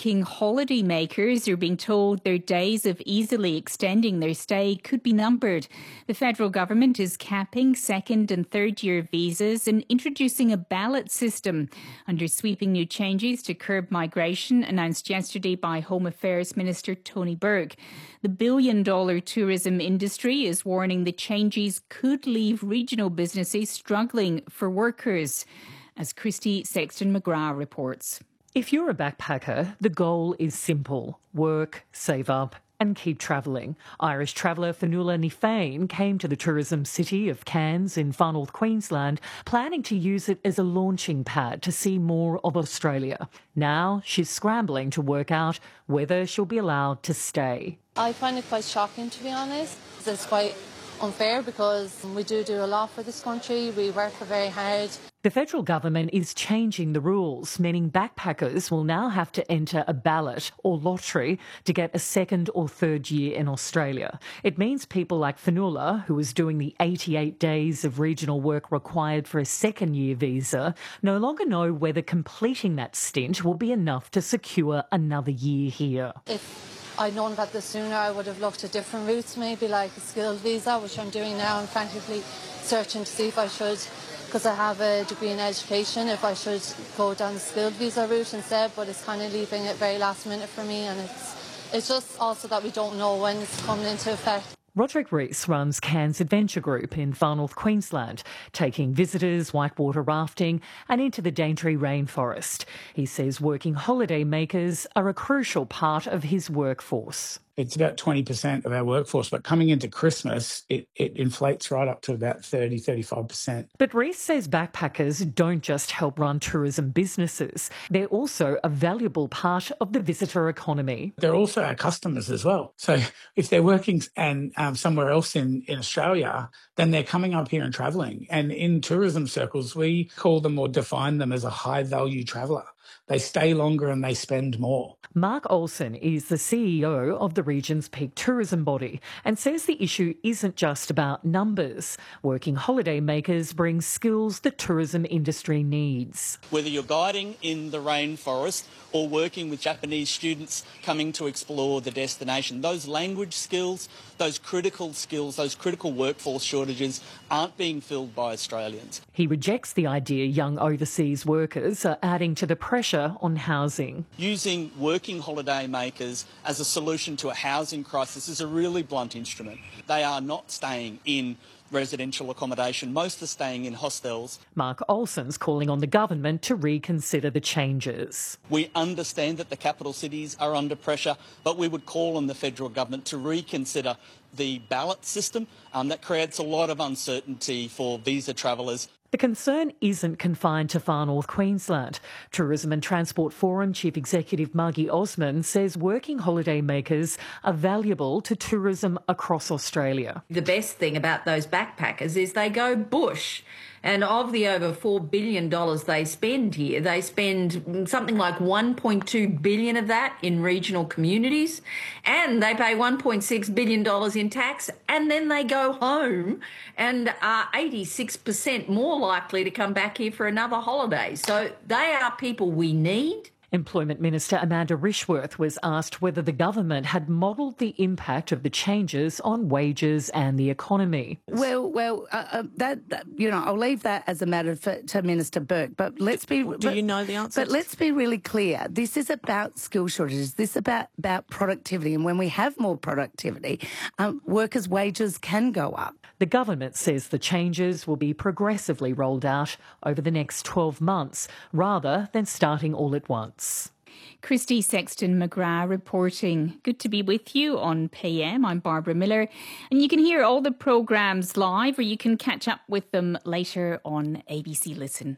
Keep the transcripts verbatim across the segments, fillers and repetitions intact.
working holidaymakers are being told their days of easily extending their stay could be numbered. The federal government is capping second and third year visas and introducing a ballot system under sweeping new changes to curb migration announced yesterday by Home Affairs Minister Tony Burke. The billion dollar tourism industry is warning the changes could leave regional businesses struggling for workers. As Christy Sexton-McGrath reports. If you're a backpacker, the goal is simple. Work, save up and keep travelling. Irish traveller Fionnuala Ní Féin came to the tourism city of Cairns in far north Queensland, planning to use it as a launching pad to see more of Australia. Now she's scrambling to work out whether she'll be allowed to stay. I find it quite shocking, to be honest. It's quite unfair because we do do a lot for this country. We work very hard. The federal government is changing the rules, meaning backpackers will now have to enter a ballot or lottery to get a second or third year in Australia. It means people like Fionnuala, who is doing the eighty-eight days of regional work required for a second year visa, no longer know whether completing that stint will be enough to secure another year here. If I'd known about this sooner, I would have looked at different routes, maybe like a skilled visa, which I'm doing now. I'm frantically searching to see if I should, because I have a degree in education, if I should go down the skilled visa route instead, but it's kind of leaving it very last minute for me, and it's, it's just also that we don't know when it's coming into effect. Roderick Rees runs Cairns Adventure Group in far north Queensland, taking visitors whitewater rafting and into the Daintree rainforest. He says working holiday makers are a crucial part of his workforce. It's about twenty percent of our workforce, but coming into Christmas, it, it inflates right up to about thirty, thirty-five percent. But Rees says backpackers don't just help run tourism businesses. They're also a valuable part of the visitor economy. They're also our customers as well. So if they're working and um, somewhere else in, in Australia, then they're coming up here and travelling. And in tourism circles, we call them or define them as a high-value traveller. They stay longer and they spend more. Mark Olsen is the C E O of the region's peak tourism body and says the issue isn't just about numbers. Working holiday makers bring skills the tourism industry needs. Whether you're guiding in the rainforest or working with Japanese students coming to explore the destination, those language skills, those critical skills, those critical workforce shortages aren't being filled by Australians. He rejects the idea young overseas workers are adding to the pressure on housing. Using working holiday makers as a solution to a housing crisis is a really blunt instrument. They are not staying in residential accommodation. Most are staying in hostels. Mark Olsen's calling on the government to reconsider the changes. We understand that the capital cities are under pressure, but we would call on the federal government to reconsider the ballot system. Um, that creates a lot of uncertainty for visa travellers. The concern isn't confined to far north Queensland. Tourism and Transport Forum Chief Executive Margie Osman says working holiday makers are valuable to tourism across Australia. The best thing about those backpackers is they go bush. And of the over four billion dollars they spend here, they spend something like one point two billion dollars of that in regional communities, and they pay one point six billion dollars in tax, and then they go home and are eighty-six percent more likely to come back here for another holiday. So they are people we need. Employment Minister Amanda Rishworth was asked whether the government had modelled the impact of the changes on wages and the economy. Well, well, uh, uh, that, that you know, I'll leave that as a matter for, to Minister Burke. But let's be. Do but, you know the answer? But let's be really clear. This is about skill shortages. This is about about productivity, and when we have more productivity, um, workers' wages can go up. The government says the changes will be progressively rolled out over the next twelve months, rather than starting all at once. Christy Sexton-McGrath reporting. Good to be with you on P M. I'm Barbara Miller. And you can hear all the programmes live, or you can catch up with them later on A B C Listen.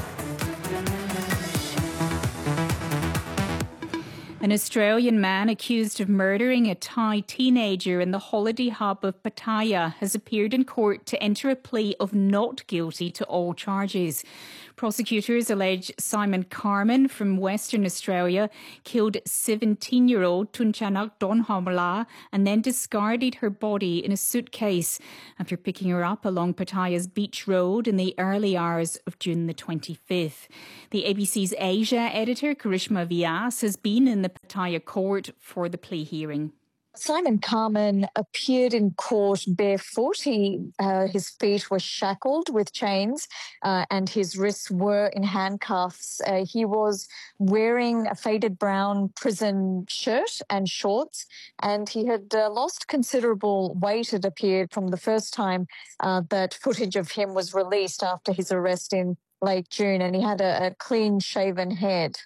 An Australian man accused of murdering a Thai teenager in the holiday hub of Pattaya has appeared in court to enter a plea of not guilty to all charges. Prosecutors allege Simon Carman from Western Australia killed seventeen-year-old Tunchanak Donhomla and then discarded her body in a suitcase after picking her up along Pattaya's Beach Road in the early hours of June the twenty-fifth. The A B C's Asia editor, Karishma Vyas, has been in the Pattaya court for the plea hearing. Simon Carman appeared in court barefoot. He, uh, his feet were shackled with chains uh, and his wrists were in handcuffs. Uh, he was wearing a faded brown prison shirt and shorts, and he had uh, lost considerable weight, it appeared, from the first time uh, that footage of him was released after his arrest in late June, and he had a, a clean-shaven head.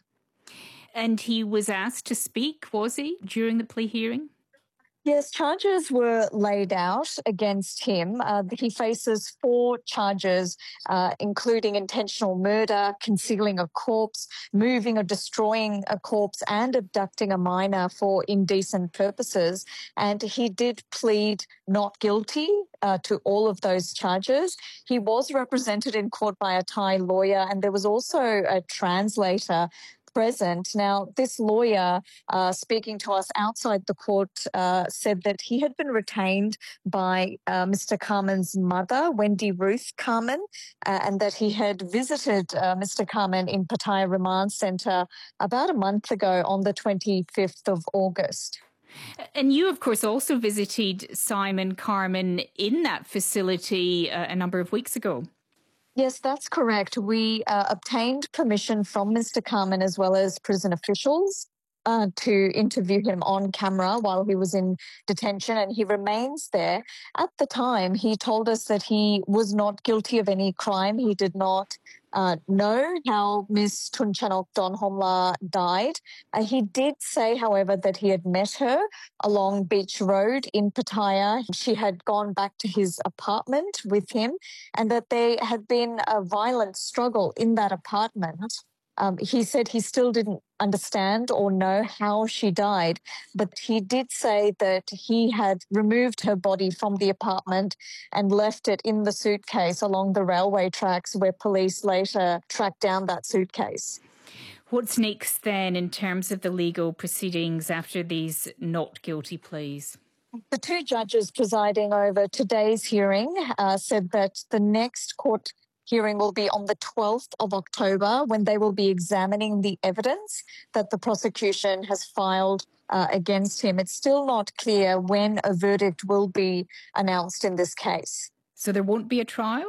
And he was asked to speak, was he, during the plea hearing? Yes, charges were laid out against him. Uh, he faces four charges, uh, including intentional murder, concealing a corpse, moving or destroying a corpse, and abducting a minor for indecent purposes. And he did plead not guilty uh, to all of those charges. He was represented in court by a Thai lawyer, and there was also a translator present. Now, this lawyer uh, speaking to us outside the court uh, said that he had been retained by uh, Mister Carman's mother, Wendy Ruth Carman, uh, and that he had visited uh, Mister Carman in Pattaya Remand Centre about a month ago on the twenty-fifth of August. And you, of course, also visited Simon Carman in that facility uh, a number of weeks ago. Yes, that's correct. We uh, obtained permission from Mister Carman as well as prison officials uh, to interview him on camera while he was in detention, and he remains there. At the time, he told us that he was not guilty of any crime. He did not uh, know how Miss Tunchanak Donhomla died. Uh, he did say, however, that he had met her along Beach Road in Pattaya. She had gone back to his apartment with him, and that there had been a violent struggle in that apartment. Um, he said he still didn't understand or know how she died, but he did say that he had removed her body from the apartment and left it in the suitcase along the railway tracks, where police later tracked down that suitcase. What's next then in terms of the legal proceedings after these not guilty pleas? The two judges presiding over today's hearing uh, said that the next court hearing will be on the twelfth of October, when they will be examining the evidence that the prosecution has filed uh, against him. It's still not clear when a verdict will be announced in this case. So there won't be a trial?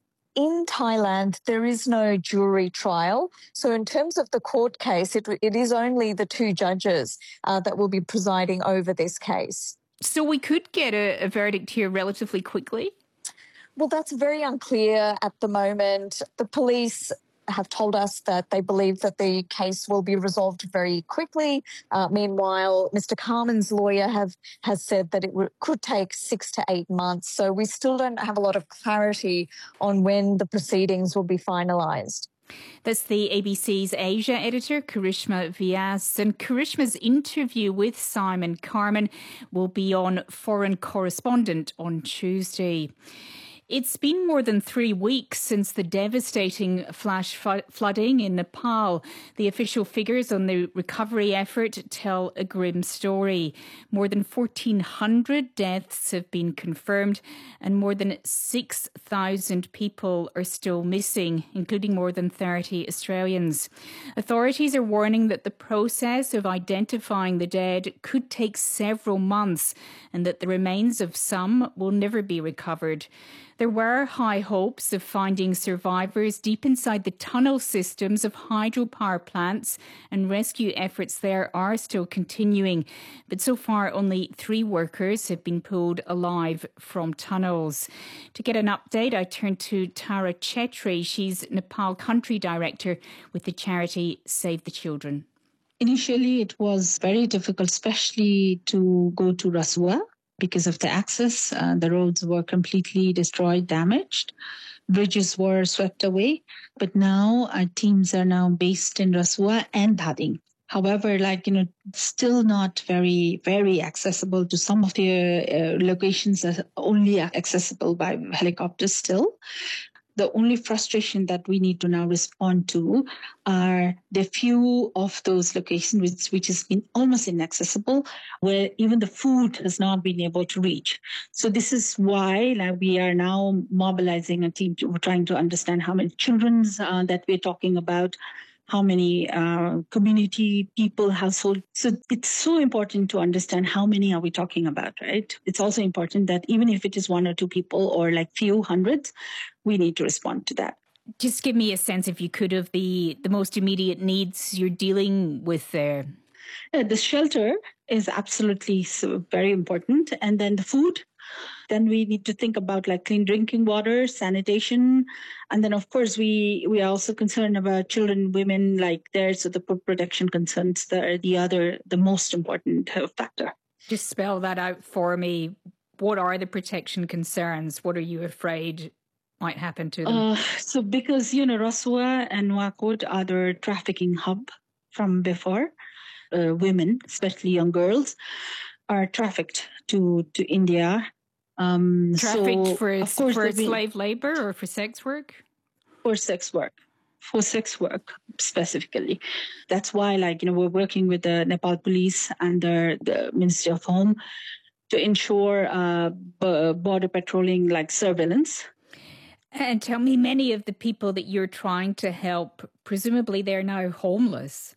In Thailand, there is no jury trial. So in terms of the court case, it, it is only the two judges uh, that will be presiding over this case. So we could get a, a verdict here relatively quickly? Well, that's very unclear at the moment. The police have told us that they believe that the case will be resolved very quickly. Uh, meanwhile, Mister Carman's lawyer have has said that it w- could take six to eight months. So we still don't have a lot of clarity on when the proceedings will be finalised. That's the A B C's Asia editor, Karishma Vyas. And Karishma's interview with Simon Carman will be on Foreign Correspondent on Tuesday. It's been more than three weeks since the devastating flash flooding in Nepal. The official figures on the recovery effort tell a grim story. More than fourteen hundred deaths have been confirmed, and more than six thousand people are still missing, including more than thirty Australians. Authorities are warning that the process of identifying the dead could take several months, and that the remains of some will never be recovered. There were high hopes of finding survivors deep inside the tunnel systems of hydropower plants, and rescue efforts there are still continuing. But so far, only three workers have been pulled alive from tunnels. To get an update, I turn to Tara Chetri. She's Nepal Country Director with the charity Save the Children. Initially, it was very difficult, especially to go to Rasua. Because of the access, uh, the roads were completely destroyed, damaged. Bridges were swept away. But now our teams are now based in Rasua and Dhading. However, like, you know, still not very, very accessible to some of the uh, locations that are only accessible by helicopters still. The only frustration that we need to now respond to are the few of those locations which, which has been almost inaccessible, where even the food has not been able to reach. So this is why like, we are now mobilizing a team to trying to understand how many children uh, that we're talking about, how many uh, community people, household. So it's so important to understand how many are we talking about, right? It's also important that even if it is one or two people or like few hundreds, we need to respond to that. Just give me a sense, if you could, of the, the most immediate needs you're dealing with there. Uh, the shelter is absolutely so very important. And then the food. Then we need to think about like clean drinking water, sanitation. And then, of course, we, we are also concerned about children, women, like there's so the protection concerns that are the other, the most important factor. Just spell that out for me. What are the protection concerns? What are you afraid might happen to them? Uh, so because, you know, Rasuwa and Nouakchott are the trafficking hub from before. Uh, women, especially young girls, are trafficked to, to India. Um, Trafficked so, for, of course, for be, slave labor or for sex work? For sex work. For sex work, specifically. That's why, like, you know, we're working with the Nepal police and the, the Ministry of Home to ensure uh, b- border patrolling, like surveillance. And tell me, many of the people that you're trying to help, presumably they're now homeless.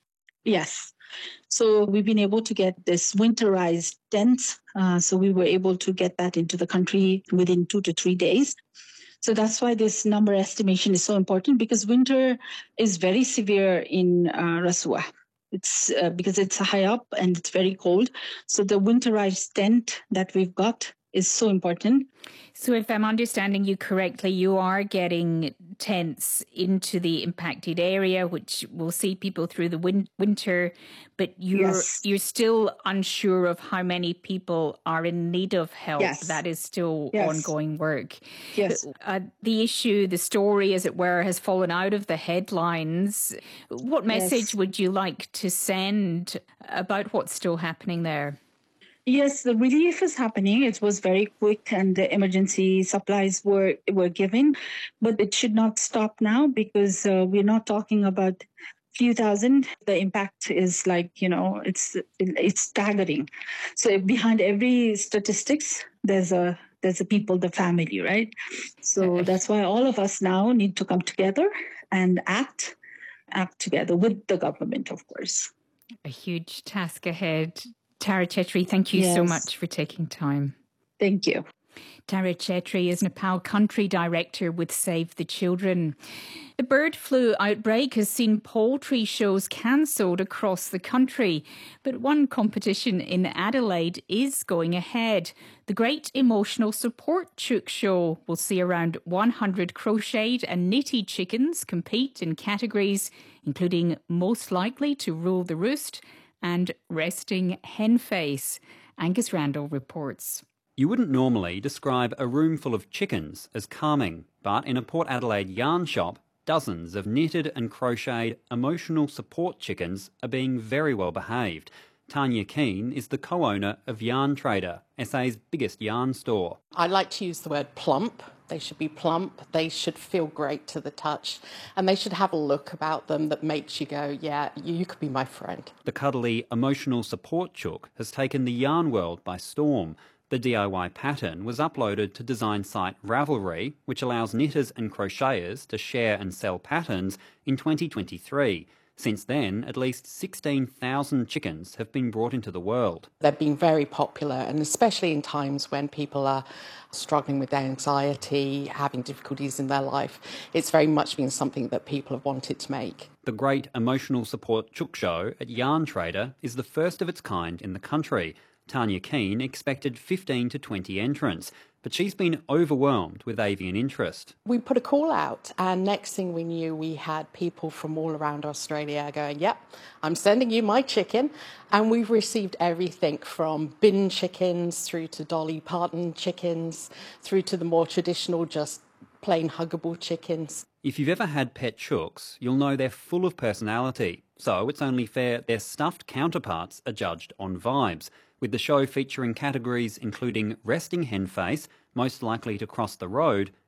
Yes. So we've been able to get this winterized tents. Uh, so we were able to get that into the country within two to three days. So that's why this number estimation is so important, because winter is very severe in uh, Rasuwa. It's uh, because it's high up and it's very cold. So the winterized tent that we've got is so important. So if I'm understanding you correctly, you are getting tents into the impacted area, which will see people through the win- winter, but you're Yes. you're still unsure of how many people are in need of help. Yes. That is still Yes. ongoing work. Yes. Uh, the issue, the story, as it were, has fallen out of the headlines. What message Yes. would you like to send about what's still happening there? Yes, the relief is happening. It was very quick and the emergency supplies were, were given, but it should not stop now, because uh, we're not talking about few thousand. The impact is like, you know, it's it's staggering. So behind every statistics, there's a there's a people, the family, right? So that's why all of us now need to come together and act, act together with the government, of course. A huge task ahead. Tara Chetri, thank you Yes. so much for taking time. Thank you. Tara Chetri is Nepal Country Director with Save the Children. The bird flu outbreak has seen poultry shows cancelled across the country, but one competition in Adelaide is going ahead. The Great Emotional Support Chook Show will see around one hundred crocheted and knitted chickens compete in categories including most likely to rule the roost and resting hen face. Angus Randall reports. You wouldn't normally describe a room full of chickens as calming, but in a Port Adelaide yarn shop, dozens of knitted and crocheted emotional support chickens are being very well behaved. Tanya Keane is the co-owner of Yarn Trader, S A's biggest yarn store. I like to use the word plump. They should be plump, they should feel great to the touch, and they should have a look about them that makes you go, yeah, you could be my friend. The cuddly emotional support chook has taken the yarn world by storm. The D I Y pattern was uploaded to design site Ravelry, which allows knitters and crocheters to share and sell patterns, in twenty twenty-three. Since then, at least sixteen thousand chickens have been brought into the world. They've been very popular, and especially in times when people are struggling with anxiety, having difficulties in their life, it's very much been something that people have wanted to make. The Great Emotional Support Chook Show at Yarn Trader is the first of its kind in the country. Tanya Keane expected fifteen to twenty entrants, but she's been overwhelmed with avian interest. We put a call out, and next thing we knew, we had people from all around Australia going, yep, I'm sending you my chicken. And we've received everything from bin chickens through to Dolly Parton chickens, through to the more traditional, just plain huggable chickens. If you've ever had pet chooks, you'll know they're full of personality, so it's only fair their stuffed counterparts are judged on vibes, with the show featuring categories including resting hen face, most likely to cross the road,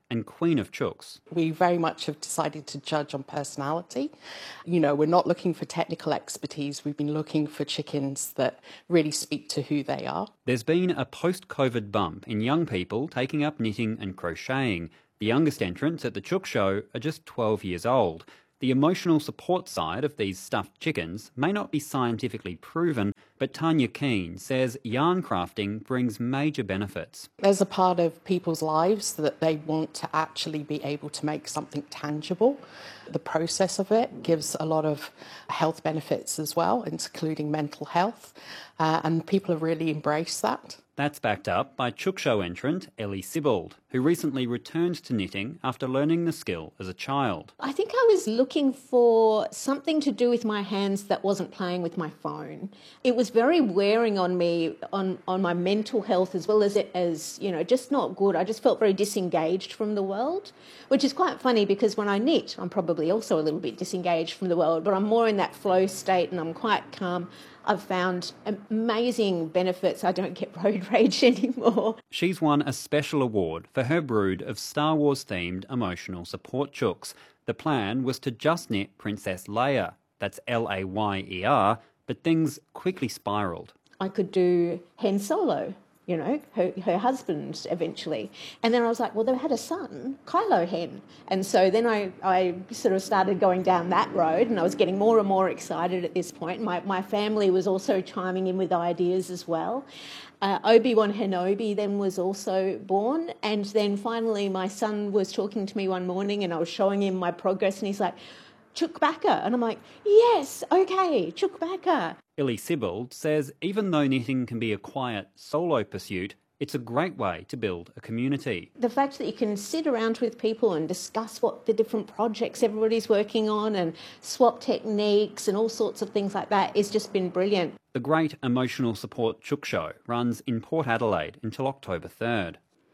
and queen of chooks. We very much have decided to judge on personality. You know, we're not looking for technical expertise. We've been looking for chickens that really speak to who they are. There's been a post-COVID bump in young people taking up knitting and crocheting. The youngest entrants at the Chook Show are just twelve years old. The emotional support side of these stuffed chickens may not be scientifically proven, but Tanya Keane says yarn crafting brings major benefits. There's a part of people's lives that they want to actually be able to make something tangible. The process of it gives a lot of health benefits as well, including mental health, uh, and people have really embraced that. That's backed up by Chook Show entrant Ellie Sibbald, who recently returned to knitting after learning the skill as a child. I think I was looking for something to do with my hands that wasn't playing with my phone. It was very wearing on me, on, on my mental health, as well as, it, as, you know, just not good. I just felt very disengaged from the world, which is quite funny because when I knit, I'm probably also a little bit disengaged from the world, but I'm more in that flow state and I'm quite calm. I've found amazing benefits. I don't get road rage anymore. She's won a special award for her brood of Star Wars-themed emotional support chooks. The plan was to just knit Princess Leia, that's L A Y E R, but things quickly spiralled. I could do Han Solo, you know, her, her husband eventually. And then I was like, well, they had a son, Kylo Hen. And so then I, I sort of started going down that road and I was getting more and more excited at this point. My, my family was also chiming in with ideas as well. Uh, Obi-Wan Kenobi then was also born. And then finally my son was talking to me one morning and I was showing him my progress and he's like, Chewbacca. And I'm like, yes, okay, Chewbacca. Ellie Sibbald says even though knitting can be a quiet solo pursuit, it's a great way to build a community. The fact that you can sit around with people and discuss what the different projects everybody's working on and swap techniques and all sorts of things like that has just been brilliant. The Great Emotional Support Chook Show runs in Port Adelaide until October third.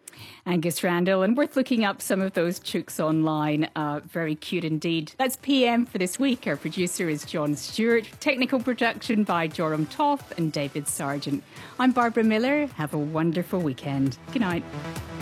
Angus Randall, and worth looking up some of those chooks online. Uh, very cute indeed. That's P M for this week. Our producer is John Stewart. Technical production by Joram Toth and David Sargent. I'm Barbara Miller. Have a wonderful weekend. Good night.